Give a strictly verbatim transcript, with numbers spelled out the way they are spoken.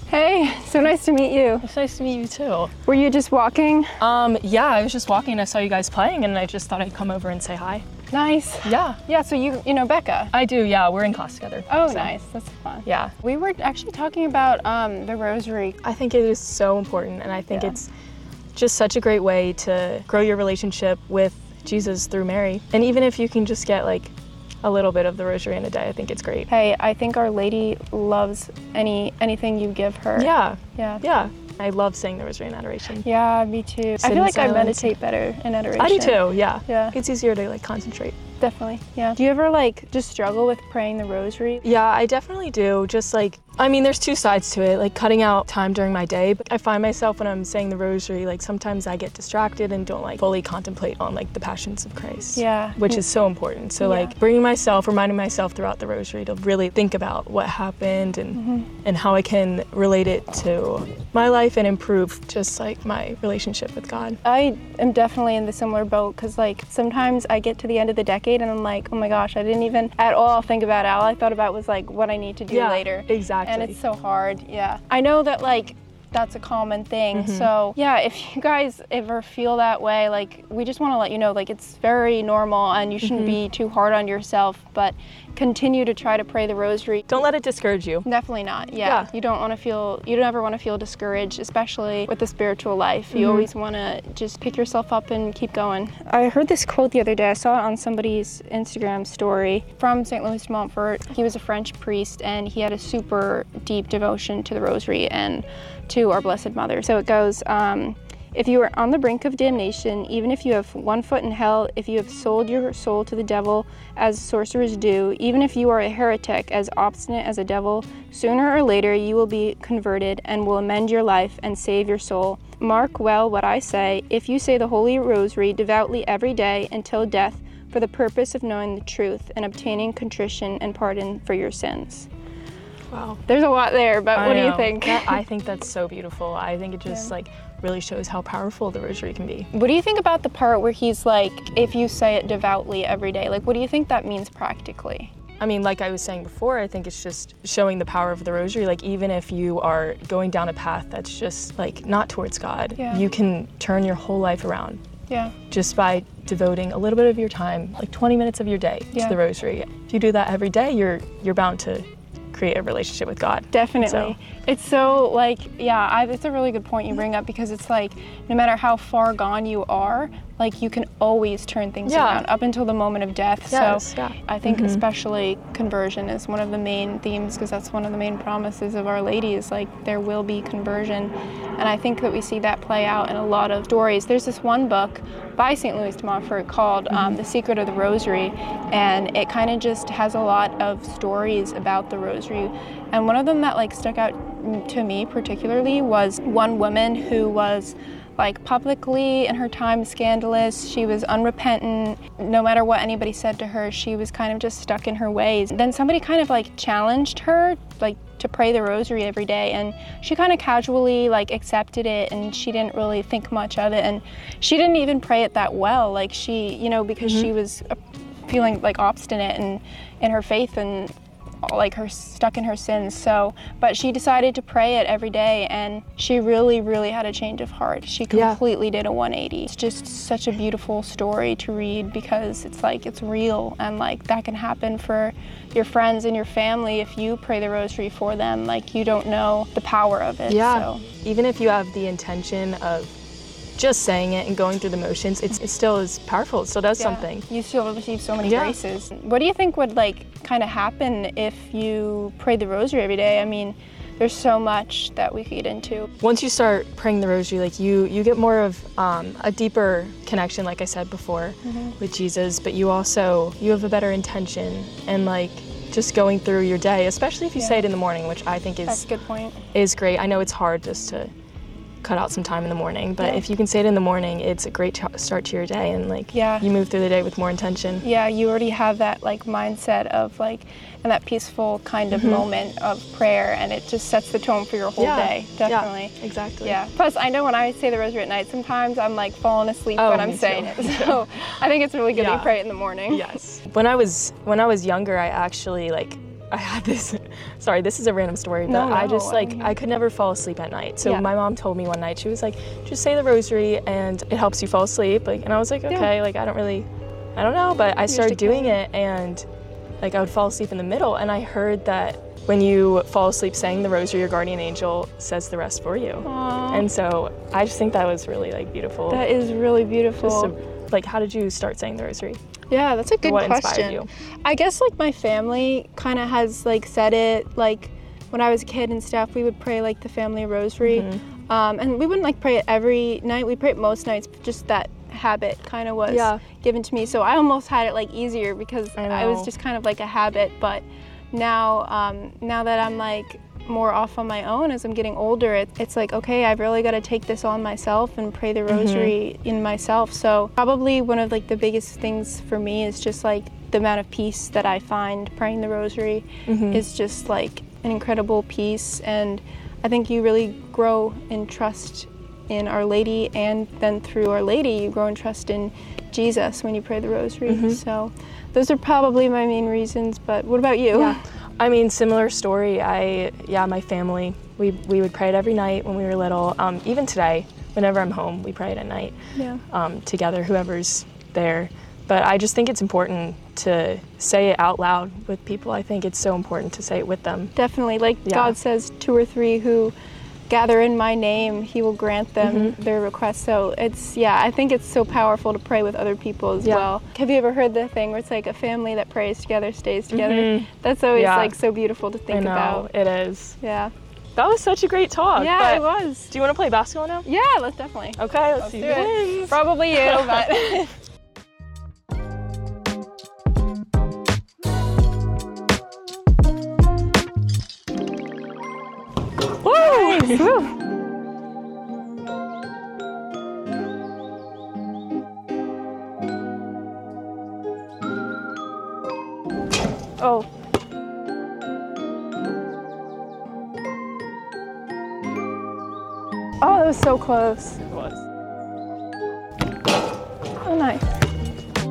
Hey, so nice to meet you. It's nice to meet you too. Were you just walking? Um, yeah, I was just walking and I saw you guys playing and I just thought I'd come over and say hi. Nice. Yeah. Yeah, so you you know Becca? I do, yeah, we're in class together. Oh, so. Nice, that's fun. Yeah. We were actually talking about um, the rosary. I think it is so important and I think Yeah. it's just such a great way to grow your relationship with Jesus through Mary. And even if you can just get like a little bit of the rosary in a day, I think it's great. Hey, I think Our Lady loves any anything you give her. Yeah. Yeah. Yeah. I love saying the rosary in adoration. Yeah, me too. Sit I feel in like I silence. meditate better in adoration. I do too, yeah. Yeah. It's easier to like concentrate. Definitely, yeah. Do you ever like just struggle with praying the rosary? Yeah, I definitely do. Just like, I mean, there's two sides to it, like cutting out time during my day. But I find myself when I'm saying the rosary, like sometimes I get distracted and don't like fully contemplate on like the passions of Christ. Yeah. Which is so important. So Yeah. like bringing myself, reminding myself throughout the rosary to really think about what happened and, Mm-hmm. and how I can relate it to my life and improve just like my relationship with God. I am definitely in the similar boat because like sometimes I get to the end of the decade and I'm like, oh my gosh, I didn't even at all think about it. All I thought about was like what I need to do Yeah, later. exactly. And it's so hard, yeah. I know that like that's a common thing. Mm-hmm. So yeah, if you guys ever feel that way, like we just want to let you know like it's very normal and you shouldn't Mm-hmm. be too hard on yourself, but continue to try to pray the rosary. Don't let it discourage you. Definitely not. Yeah. Yeah. You don't want to feel, you don't ever want to feel discouraged, especially with the spiritual life. You Mhm. always want to just pick yourself up and keep going. I heard this quote the other day. I saw it on somebody's Instagram story from Saint Louis de Montfort. He was a French priest and he had a super deep devotion to the rosary and to our Blessed Mother. So it goes, um, if you are on the brink of damnation, even if you have one foot in hell, if you have sold your soul to the devil as sorcerers do, even if you are a heretic as obstinate as a devil, sooner or later you will be converted and will amend your life and save your soul. Mark well what I say. If you say the Holy Rosary devoutly every day until death for the purpose of knowing the truth and obtaining contrition and pardon for your sins. Wow. There's a lot there, but I what do you know. think? That- I think that's so beautiful. I think it just Yeah. like really shows how powerful the rosary can be. What do you think about the part where he's like, if you say it devoutly every day, like what do you think that means practically? I mean, like I was saying before, I think it's just showing the power of the rosary. Like even if you are going down a path that's just like not towards God, Yeah. you can turn your whole life around Yeah. just by devoting a little bit of your time, like twenty minutes of your day Yeah. to the rosary. If you do that every day, you're you're bound to create a relationship with God. Definitely. So- It's so like, yeah, I, it's a really good point you bring up because it's like, no matter how far gone you are, like you can always turn things Yeah. around up until the moment of death. Yes, so yeah. I think Mhm. especially conversion is one of the main themes because that's one of the main promises of Our Lady is like there will be conversion. And I think that we see that play out in a lot of stories. There's this one book by Saint Louis de Montfort called um, The Secret of the Rosary, and it kind of just has a lot of stories about the rosary. And one of them that like stuck out to me particularly was one woman who was like publicly in her time scandalous. She was unrepentant. No matter what anybody said to her, she was kind of just stuck in her ways. Then somebody kind of like challenged her like to pray the rosary every day, and she kind of casually like accepted it, and she didn't really think much of it, and she didn't even pray it that well, like she, you know, because Mm-hmm. she was uh, feeling like obstinate and in her faith and like her stuck in her sins. So but she decided to pray it every day and she really really had a change of heart. She Yeah. completely did a one eighty. It's just such a beautiful story to read because it's like it's real, and like that can happen for your friends and your family if you pray the rosary for them. Like you don't know the power of it. Yeah. So Even if you have the intention of just saying it and going through the motions, it's, it still is powerful. It still does yeah, something. you still receive so many Yeah. graces. What do you think would like kind of happen if you prayed the rosary every day? I mean, there's so much that we could get into. Once you start praying the rosary, like you, you get more of um, a deeper connection, like I said before, Mm-hmm. with Jesus. But you also you have a better intention and like just going through your day, especially if you say Yeah. it in the morning, which I think That's is a good point. is great. I know it's hard just to cut out some time in the morning, but Yeah. if you can say it in the morning, it's a great t- start to your day, and like Yeah. you move through the day with more intention. Yeah, you already have that like mindset of like, and that peaceful kind of Mhm. moment of prayer, and it just sets the tone for your whole Yeah. day. Definitely. Yeah, exactly. Yeah. Plus, I know when I say the rosary at night, sometimes I'm like falling asleep Oh, when I'm me saying too. it. So I think it's really good that Yeah. you pray it in the morning. Yes. When I was when I was younger, I actually like I had this, sorry, this is a random story, but No, I no, just like, I'm I could never fall asleep at night. So Yeah. my mom told me one night, she was like, just say the rosary and it helps you fall asleep. Like, and I was like, okay, like I don't really, I don't know, but I just started a doing kid. it and like I would fall asleep in the middle, and I heard that when you fall asleep saying the rosary, your guardian angel says the rest for you. Aw, And so I just think that was really like beautiful. that is really beautiful. Just to, like, how did you start saying the rosary? Yeah, that's a good what question. inspired you? I guess like my family kind of has like said it, like when I was a kid and stuff, we would pray like the family rosary. Mm-hmm. Um, and we wouldn't like pray it every night. We pray it most nights, but just that habit kind of was Yeah. given to me. So I almost had it like easier because I I was know. just kind of like a habit. But now, um, now that I'm like more off on my own as I'm getting older, it, it's like, okay, I've really got to take this on myself and pray the rosary Mm-hmm. in myself. So probably one of like the biggest things for me is just like the amount of peace that I find praying the rosary Mm-hmm. is just like an incredible peace. And I think you really grow in trust in Our Lady, and then through Our Lady you grow in trust in Jesus when you pray the rosary. Mm-hmm. So those are probably my main reasons, but what about you? Yeah. I mean, similar story. I, yeah, my family, we, we would pray it every night when we were little. Um, even today, whenever I'm home, we pray it at night Yeah. um, together, whoever's there. But I just think it's important to say it out loud with people. I think it's so important to say it with them. Definitely, like Yeah. God says, two or three who gather in my name, he will grant them Mm-hmm. their requests. So it's, yeah, I think it's so powerful to pray with other people as Yeah. well. Have you ever heard the thing where it's like a family that prays together stays together? Mhm. That's always Yeah. like so beautiful to think I know, about. it is. Yeah. That was such a great talk. Yeah, but it was. Do you want to play basketball now? Yeah, let's definitely. Okay, let's, Let's see do who it. wins. Probably you, but. Woo! Woo. Oh. Oh, that was so close. It was. Oh, nice.